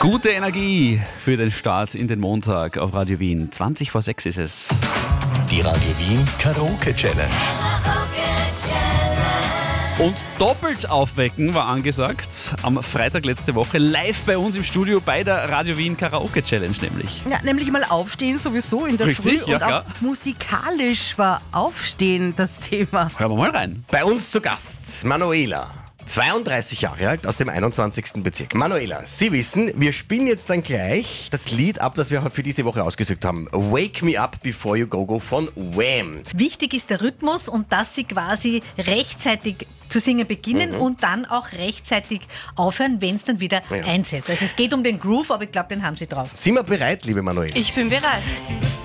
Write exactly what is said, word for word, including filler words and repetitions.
Gute Energie für den Start in den Montag auf Radio Wien. zwanzig vor sechs ist es. Die Radio Wien Karaoke Challenge. Und doppelt aufwecken war angesagt am Freitag letzte Woche live bei uns im Studio bei der Radio Wien Karaoke Challenge nämlich. Ja, nämlich mal aufstehen sowieso in der Richtig, Früh ja, und klar. auch musikalisch war Aufstehen das Thema. Hören wir mal rein. Bei uns zu Gast Manuela, zweiunddreißig Jahre alt, aus dem einundzwanzigsten Bezirk. Manuela, Sie wissen, wir spielen jetzt dann gleich das Lied ab, das wir für diese Woche ausgesucht haben. Wake Me Up Before You Go Go von Wham. Wichtig ist der Rhythmus und dass sie quasi rechtzeitig zu singen beginnen Mhm. und dann auch rechtzeitig aufhören, wenn es dann wieder Ja. einsetzt. Also es geht um den Groove, aber ich glaube, den haben sie drauf. Sind wir bereit, liebe Manuela? Ich bin bereit.